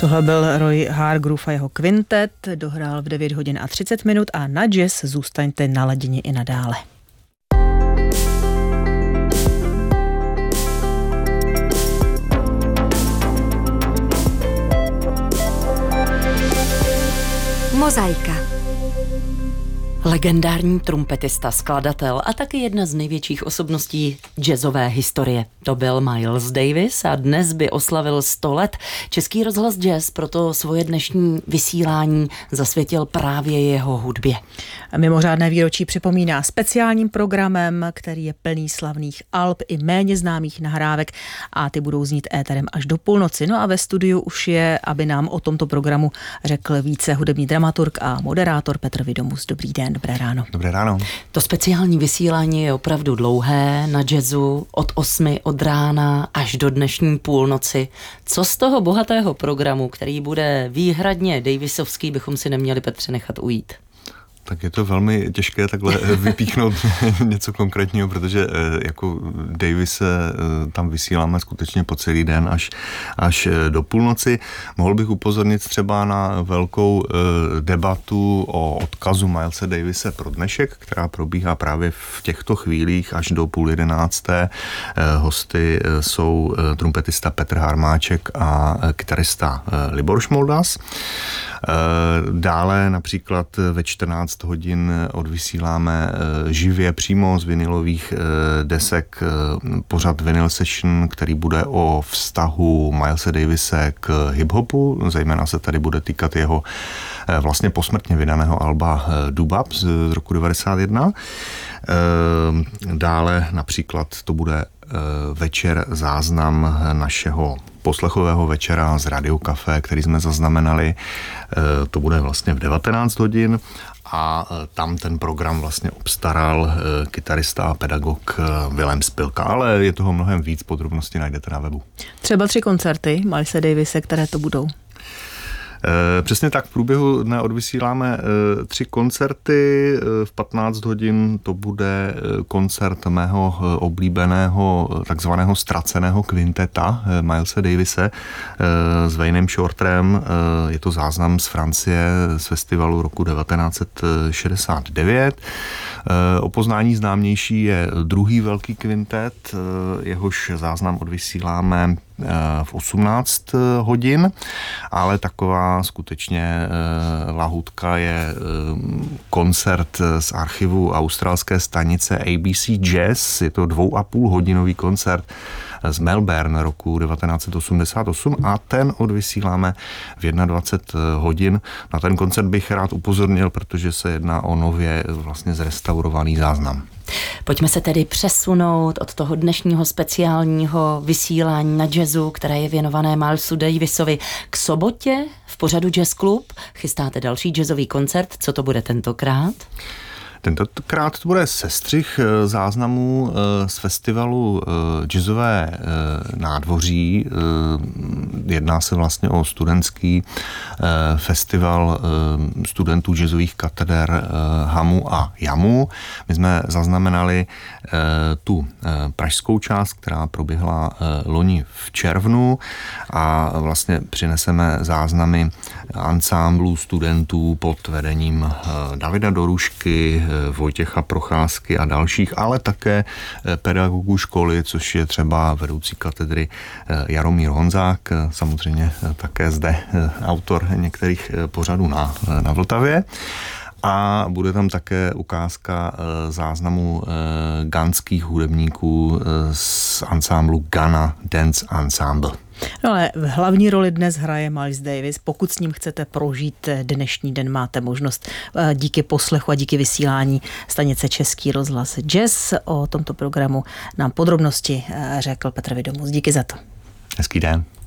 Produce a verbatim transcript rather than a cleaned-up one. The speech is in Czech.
Tohle byl Roy Hargrove a jeho kvintet, dohrál v devět hodin a třicet minut a na jazz zůstaňte naladěni i nadále. Mozaika. Legendární trumpetista, skladatel a taky jedna z největších osobností jazzové historie. To byl Miles Davis a dnes by oslavil sto let. Český rozhlas Jazz proto svoje dnešní vysílání zasvětil právě jeho hudbě. Mimořádné výročí připomíná speciálním programem, který je plný slavných alb i méně známých nahrávek a ty budou znít éterem až do půlnoci. No a ve studiu už je, aby nám o tomto programu řekl více hudební dramaturg a moderátor Petr Vidomus. Dobrý den. Dobré ráno. Dobré ráno. To speciální vysílání je opravdu dlouhé na jazzu od osmi od rána až do dnešní půlnoci. Co z toho bohatého programu, který bude výhradně Davisovský, bychom si neměli, Petře, nechat ujít? Tak je to velmi těžké takhle vypíchnout něco konkrétního, protože jako Davise tam vysíláme skutečně po celý den až, až do půlnoci. Mohl bych upozornit třeba na velkou debatu o odkazu Milese Davise pro dnešek, která probíhá právě v těchto chvílích až do půl jedenácté. Hosty jsou trumpetista Petr Harmáček a kytarista Libor Šmoldas. Dále například ve čtrnáct hodin odvysíláme živě přímo z vinilových desek pořad Vinyl Session, který bude o vztahu Milese Davise k hiphopu. Zejména se tady bude týkat jeho vlastně posmrtně vydaného alba Dubab z roku devadesát jedna. Dále například to bude večer záznam našeho poslechového večera z Radio Café, který jsme zaznamenali. To bude vlastně v devatenáct hodin a tam ten program vlastně obstaral kytarista a pedagog Vilém Spilka, ale je toho mnohem víc, podrobnosti najdete na webu. Třeba tři koncerty Milese Davise, které to budou? Přesně tak, v průběhu dne odvysíláme tři koncerty. V patnáct hodin to bude koncert mého oblíbeného takzvaného ztraceného kvinteta Milese Davise s Waynem Shorterem. Je to záznam z Francie z festivalu roku devatenáct set šedesát devět. O poznání známější je druhý velký kvintet, jehož záznam odvysíláme v osmnáct hodin, ale taková skutečně lahutka je koncert z archivu australské stanice A B C Jazz. Je to dvou a půl hodinový koncert z Melbourne roku devatenáct set osmdesát osm a ten odvysíláme v dvacet jedna hodin. Na ten koncert bych rád upozornil, protože se jedná o nově vlastně zrestaurovaný záznam. Pojďme se tedy přesunout od toho dnešního speciálního vysílání na jazzu, které je věnované Milesu Davisovi, k sobotě v pořadu Jazz Club. Chystáte další jazzový koncert. Co to bude tentokrát? Tentokrát to bude sestřih záznamů z festivalu jazzové nádvoří. Jedná se vlastně o studentský festival studentů jazzových kateder Hamu a Jamu. My jsme zaznamenali tu pražskou část, která proběhla loni v červnu a vlastně přineseme záznamy ansámblů studentů pod vedením Davida Dorušky, Vojtěcha Procházky a dalších, ale také pedagogů školy, což je třeba vedoucí katedry Jaromír Honzák, samozřejmě také zde autor některých pořadů na, na Vltavě. A bude tam také ukázka záznamu ganských hudebníků z ansámblu Ghana Dance Ensemble. No ale v hlavní roli dnes hraje Miles Davis. Pokud s ním chcete prožít dnešní den, máte možnost díky poslechu a díky vysílání stanice Český rozhlas Jazz. O tomto programu nám podrobnosti řekl Petr Vidomus. Díky za to. Hezký den.